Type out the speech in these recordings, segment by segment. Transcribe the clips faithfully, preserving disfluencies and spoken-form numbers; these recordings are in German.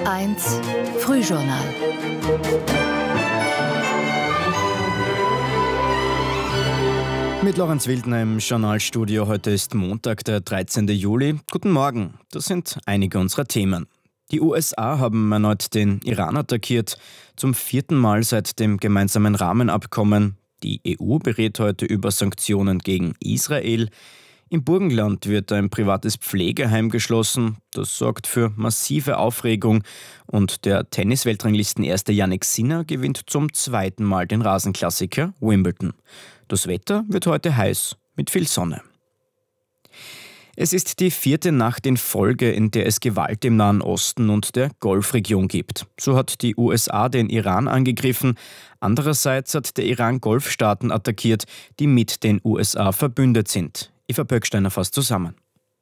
eins Frühjournal. Mit Lorenz Wildner im Journalstudio. Heute ist Montag, der dreizehnten Juli. Guten Morgen, das sind einige unserer Themen. Die U S A haben erneut den Iran attackiert, zum vierten Mal seit dem gemeinsamen Rahmenabkommen. Die E U berät heute über Sanktionen gegen Israel. Im Burgenland wird ein privates Pflegeheim geschlossen. Das sorgt für massive Aufregung. Und der Tennis-Weltranglisten-Erste Jannik Sinner gewinnt zum zweiten Mal den Rasenklassiker Wimbledon. Das Wetter wird heute heiß, mit viel Sonne. Es ist die vierte Nacht in Folge, in der es Gewalt im Nahen Osten und der Golfregion gibt. So hat die U S A den Iran angegriffen. Andererseits hat der Iran Golfstaaten attackiert, die mit den U S A verbündet sind. Eva Pöcksteiner fasst zusammen.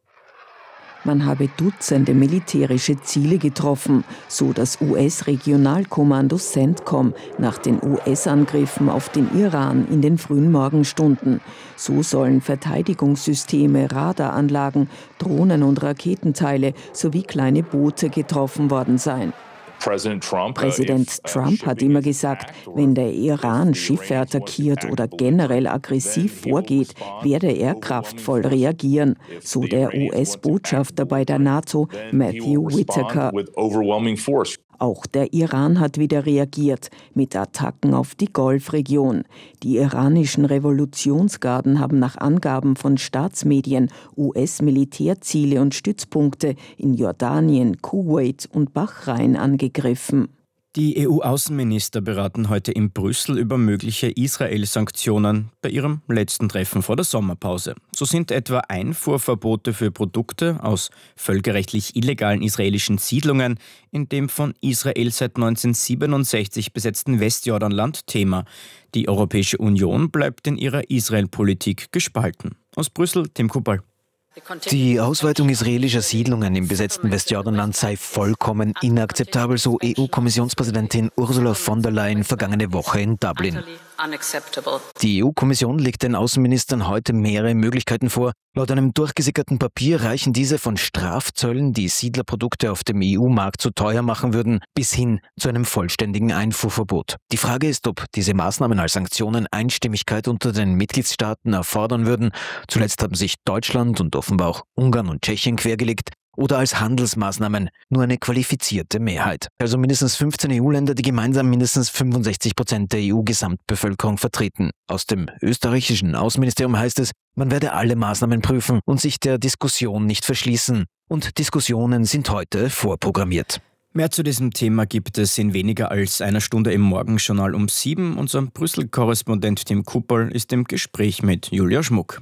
Man habe Dutzende militärische Ziele getroffen, so das U S-Regionalkommando CENTCOM nach den U S-Angriffen auf den Iran in den frühen Morgenstunden. So sollen Verteidigungssysteme, Radaranlagen, Drohnen und Raketenteile sowie kleine Boote getroffen worden sein. Präsident Trump hat immer gesagt, wenn der Iran Schiffe attackiert oder generell aggressiv vorgeht, werde er kraftvoll reagieren, so der U S-Botschafter bei der NATO Matthew Whitaker. Auch der Iran hat wieder reagiert mit Attacken auf die Golfregion. Die iranischen Revolutionsgarden haben nach Angaben von Staatsmedien U S-Militärziele und Stützpunkte in Jordanien, Kuwait und Bahrain angegriffen. Die E U-Außenminister beraten heute in Brüssel über mögliche Israel-Sanktionen bei ihrem letzten Treffen vor der Sommerpause. So sind etwa Einfuhrverbote für Produkte aus völkerrechtlich illegalen israelischen Siedlungen in dem von Israel seit neunzehnhundertsiebenundsechzig besetzten Westjordanland Thema. Die Europäische Union bleibt in ihrer Israel-Politik gespalten. Aus Brüssel, Tim Kuppel. Die Ausweitung israelischer Siedlungen im besetzten Westjordanland sei vollkommen inakzeptabel, so E U-Kommissionspräsidentin Ursula von der Leyen vergangene Woche in Dublin. Die E U-Kommission legt den Außenministern heute mehrere Möglichkeiten vor. Laut einem durchgesickerten Papier reichen diese von Strafzöllen, die Siedlerprodukte auf dem E U-Markt zu teuer machen würden, bis hin zu einem vollständigen Einfuhrverbot. Die Frage ist, ob diese Maßnahmen als Sanktionen Einstimmigkeit unter den Mitgliedstaaten erfordern würden. Zuletzt haben sich Deutschland und offenbar auch Ungarn und Tschechien quergelegt. Oder als Handelsmaßnahmen nur eine qualifizierte Mehrheit. Also mindestens fünfzehn E U-Länder, die gemeinsam mindestens fünfundsechzig Prozent der E U-Gesamtbevölkerung vertreten. Aus dem österreichischen Außenministerium heißt es, man werde alle Maßnahmen prüfen und sich der Diskussion nicht verschließen. Und Diskussionen sind heute vorprogrammiert. Mehr zu diesem Thema gibt es in weniger als einer Stunde im Morgenjournal um sieben. Unser Brüssel-Korrespondent Tim Kuppel ist im Gespräch mit Julia Schmuck.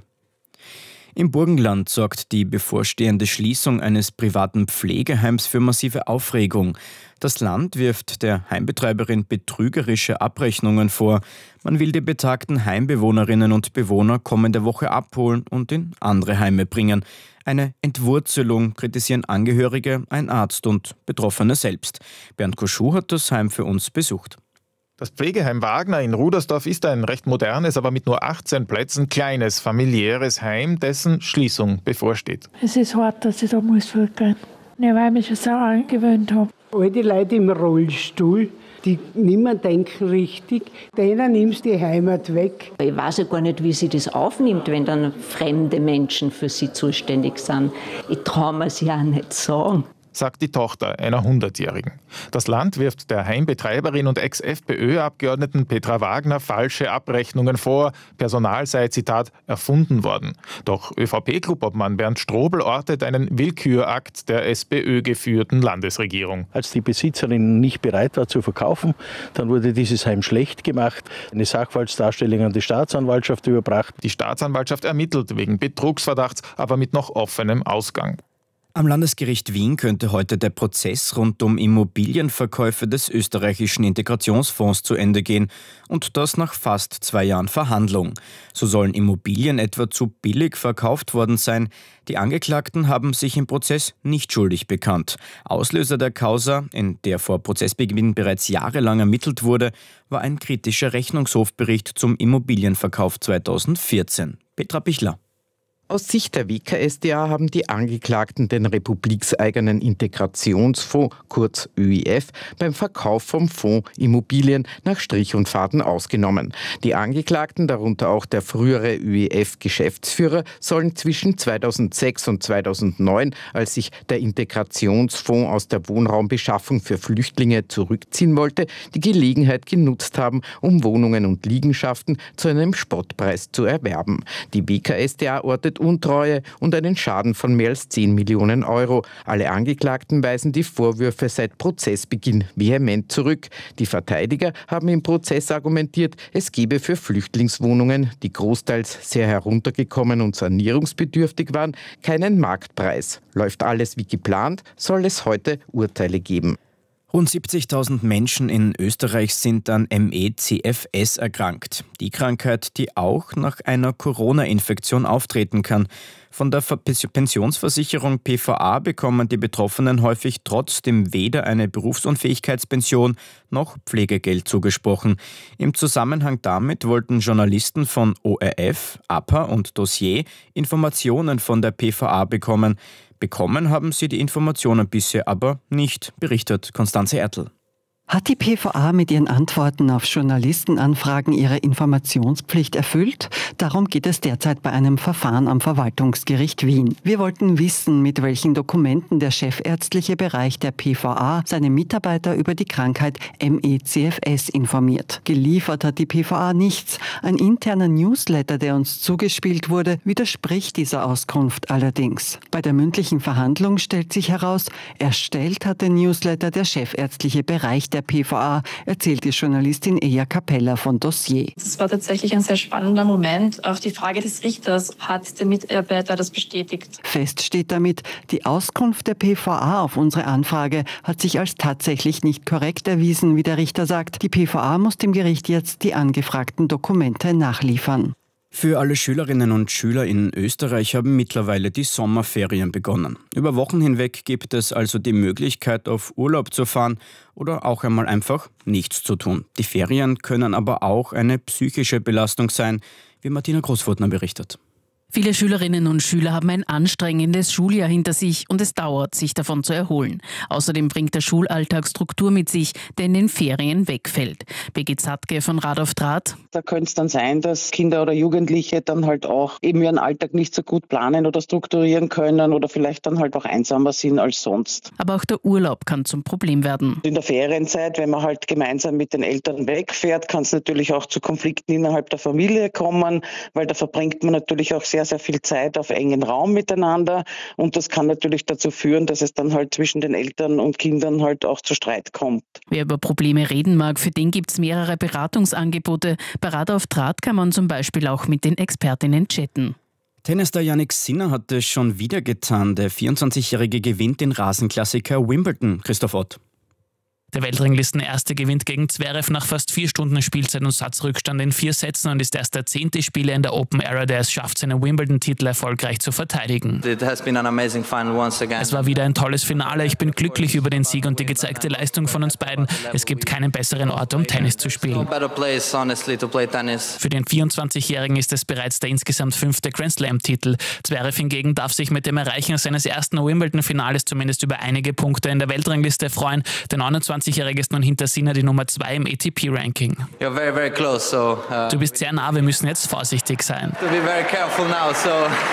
Im Burgenland sorgt die bevorstehende Schließung eines privaten Pflegeheims für massive Aufregung. Das Land wirft der Heimbetreiberin betrügerische Abrechnungen vor. Man will die betagten Heimbewohnerinnen und Bewohner kommende Woche abholen und in andere Heime bringen. Eine Entwurzelung kritisieren Angehörige, ein Arzt und Betroffene selbst. Bernd Koschuh hat das Heim für uns besucht. Das Pflegeheim Wagner in Rudersdorf ist ein recht modernes, aber mit nur achtzehn Plätzen kleines, familiäres Heim, dessen Schließung bevorsteht. Es ist hart, dass ich da muss weggehen, weil ich mich schon so angewöhnt habe. All die Leute im Rollstuhl, die nicht mehr denken richtig, denen nimmst du die Heimat weg. Ich weiß ja gar nicht, wie sie das aufnimmt, wenn dann fremde Menschen für sie zuständig sind. Ich traue mir es ja auch nicht sagen, sagt die Tochter einer hundertjährigen. Das Land wirft der Heimbetreiberin und Ex-FPÖ-Abgeordneten Petra Wagner falsche Abrechnungen vor. Personal sei, Zitat, erfunden worden. Doch ÖVP-Clubobmann Bernd Strobel ortet einen Willkürakt der SPÖ-geführten Landesregierung. Als die Besitzerin nicht bereit war zu verkaufen, dann wurde dieses Heim schlecht gemacht, eine Sachverhaltsdarstellung an die Staatsanwaltschaft überbracht. Die Staatsanwaltschaft ermittelt wegen Betrugsverdachts, aber mit noch offenem Ausgang. Am Landesgericht Wien könnte heute der Prozess rund um Immobilienverkäufe des österreichischen Integrationsfonds zu Ende gehen. Und das nach fast zwei Jahren Verhandlung. So sollen Immobilien etwa zu billig verkauft worden sein. Die Angeklagten haben sich im Prozess nicht schuldig bekannt. Auslöser der Causa, in der vor Prozessbeginn bereits jahrelang ermittelt wurde, war ein kritischer Rechnungshofbericht zum Immobilienverkauf zweitausendvierzehn. Petra Pichler. Aus Sicht der W K S d A haben die Angeklagten den republikseigenen Integrationsfonds, kurz Ö I F, beim Verkauf vom Fonds Immobilien nach Strich und Faden ausgenommen. Die Angeklagten, darunter auch der frühere Ö I F-Geschäftsführer, sollen zwischen zweitausendsechs und zweitausendneun, als sich der Integrationsfonds aus der Wohnraumbeschaffung für Flüchtlinge zurückziehen wollte, die Gelegenheit genutzt haben, um Wohnungen und Liegenschaften zu einem Spottpreis zu erwerben. Die W K S d A ortet Untreue und einen Schaden von mehr als zehn Millionen Euro. Alle Angeklagten weisen die Vorwürfe seit Prozessbeginn vehement zurück. Die Verteidiger haben im Prozess argumentiert, es gebe für Flüchtlingswohnungen, die großteils sehr heruntergekommen und sanierungsbedürftig waren, keinen Marktpreis. Läuft alles wie geplant, soll es heute Urteile geben. Rund siebzigtausend Menschen in Österreich sind an M E C F S erkrankt. Die Krankheit, die auch nach einer Corona-Infektion auftreten kann. Von der Pensionsversicherung P V A bekommen die Betroffenen häufig trotzdem weder eine Berufsunfähigkeitspension noch Pflegegeld zugesprochen. Im Zusammenhang damit wollten Journalisten von O R F, A P A und Dossier Informationen von der P V A bekommen. Bekommen haben sie die Informationen bisher aber nicht, berichtet Konstanze Ertl. Hat die P V A mit ihren Antworten auf Journalistenanfragen ihre Informationspflicht erfüllt? Darum geht es derzeit bei einem Verfahren am Verwaltungsgericht Wien. Wir wollten wissen, mit welchen Dokumenten der chefärztliche Bereich der P V A seine Mitarbeiter über die Krankheit M E C F S informiert. Geliefert hat die P V A nichts. Ein interner Newsletter, der uns zugespielt wurde, widerspricht dieser Auskunft allerdings. Bei der mündlichen Verhandlung stellt sich heraus, erstellt hat den Newsletter der chefärztliche Bereich der der P V A, erzählt die Journalistin Eja Capella von Dossier. Das war tatsächlich ein sehr spannender Moment. Auch die Frage des Richters, hat der Mitarbeiter das bestätigt? Fest steht damit, die Auskunft der P V A auf unsere Anfrage hat sich als tatsächlich nicht korrekt erwiesen, wie der Richter sagt. Die P V A muss dem Gericht jetzt die angefragten Dokumente nachliefern. Für alle Schülerinnen und Schüler in Österreich haben mittlerweile die Sommerferien begonnen. Über Wochen hinweg gibt es also die Möglichkeit, auf Urlaub zu fahren oder auch einmal einfach nichts zu tun. Die Ferien können aber auch eine psychische Belastung sein, wie Martina Großfurtner berichtet. Viele Schülerinnen und Schüler haben ein anstrengendes Schuljahr hinter sich und es dauert, sich davon zu erholen. Außerdem bringt der Schulalltag Struktur mit sich, der in den Ferien wegfällt. Birgit Sattke von Rad auf Draht. Da könnte es dann sein, dass Kinder oder Jugendliche dann halt auch eben ihren Alltag nicht so gut planen oder strukturieren können oder vielleicht dann halt auch einsamer sind als sonst. Aber auch der Urlaub kann zum Problem werden. In der Ferienzeit, wenn man halt gemeinsam mit den Eltern wegfährt, kann es natürlich auch zu Konflikten innerhalb der Familie kommen, weil da verbringt man natürlich auch sehr, sehr viel Zeit auf engen Raum miteinander und das kann natürlich dazu führen, dass es dann halt zwischen den Eltern und Kindern halt auch zu Streit kommt. Wer über Probleme reden mag, für den gibt es mehrere Beratungsangebote. Bei Rad auf Draht kann man zum Beispiel auch mit den Expertinnen chatten. Tennister Jannik Sinner hat es schon wieder getan. Der vierundzwanzigjährige gewinnt den Rasenklassiker Wimbledon. Christoph Ott. Der Weltranglisten-Erste gewinnt gegen Zverev nach fast vier Stunden Spielzeit und Satzrückstand in vier Sätzen und ist erst der zehnte Spieler in der Open-Era, der es schafft, seinen Wimbledon-Titel erfolgreich zu verteidigen. Es war wieder ein tolles Finale. Ich bin glücklich über den Sieg und die gezeigte Leistung von uns beiden. Es gibt keinen besseren Ort, um Tennis zu spielen. Für den vierundzwanzigjährigen ist es bereits der insgesamt fünfte Grand-Slam-Titel. Zverev hingegen darf sich mit dem Erreichen seines ersten Wimbledon-Finales zumindest über einige Punkte in der Weltrangliste freuen. Der neunundzwanzigjährige ist nun hinter Sinner die Nummer zwei im A T P-Ranking. Very, very close, so, uh, du bist sehr nah, wir müssen jetzt vorsichtig sein. To be very careful now, so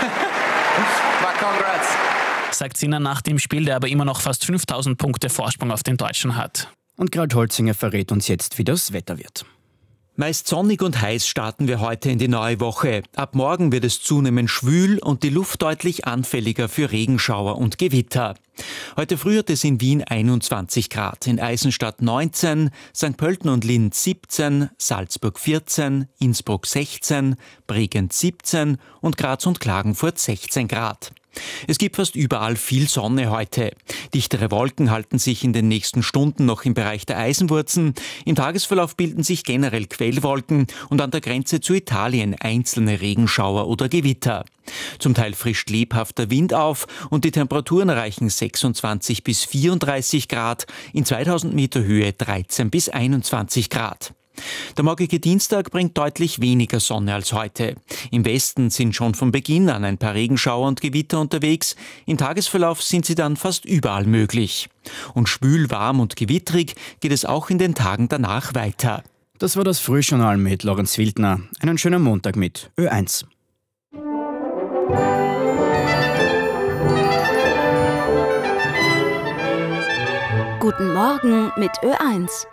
but congrats. Sagt Sinner nach dem Spiel, der aber immer noch fast fünftausend Punkte Vorsprung auf den Deutschen hat. Und Gerald Holzinger verrät uns jetzt, wie das Wetter wird. Meist sonnig und heiß starten wir heute in die neue Woche. Ab morgen wird es zunehmend schwül und die Luft deutlich anfälliger für Regenschauer und Gewitter. Heute früh hat es in Wien einundzwanzig Grad, in Eisenstadt neunzehn, Sankt Pölten und Linz siebzehn, Salzburg vierzehn, Innsbruck sechzehn, Bregenz siebzehn und Graz und Klagenfurt sechzehn Grad. Es gibt fast überall viel Sonne heute. Dichtere Wolken halten sich in den nächsten Stunden noch im Bereich der Eisenwurzen. Im Tagesverlauf bilden sich generell Quellwolken und an der Grenze zu Italien einzelne Regenschauer oder Gewitter. Zum Teil frischt lebhafter Wind auf und die Temperaturen erreichen sechsundzwanzig bis vierunddreißig Grad, in zweitausend Meter Höhe dreizehn bis einundzwanzig Grad. Der morgige Dienstag bringt deutlich weniger Sonne als heute. Im Westen sind schon von Beginn an ein paar Regenschauer und Gewitter unterwegs. Im Tagesverlauf sind sie dann fast überall möglich. Und schwül, warm und gewittrig geht es auch in den Tagen danach weiter. Das war das Frühjournal mit Lorenz Wildner. Einen schönen Montag mit Ö eins. Guten Morgen mit Ö eins.